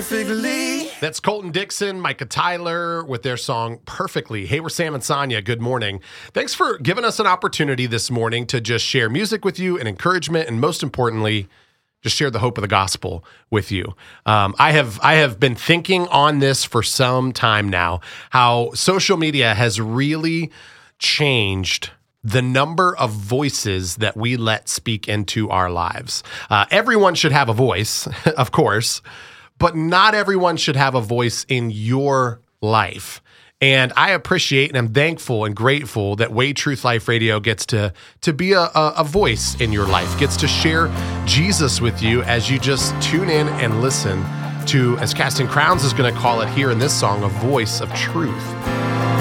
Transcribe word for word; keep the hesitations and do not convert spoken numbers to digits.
perfectly. That's Colton Dixon, Micah Tyler with their song Perfectly. Hey, we're Sam and Sonia. Good morning. Thanks for giving us an opportunity this morning to just share music with you and encouragement, and most importantly, just share the hope of the gospel with you. Um, I have I have been thinking on this for some time now, how social media has really changed the number of voices that we let speak into our lives. Uh, everyone should have a voice, of course, but not everyone should have a voice in your life. And I appreciate and I'm thankful and grateful that Way Truth Life Radio gets to, to be a, a, a voice in your life, gets to share Jesus with you as you just tune in and listen to, as Casting Crowns is going to call it here in this song, a voice of truth.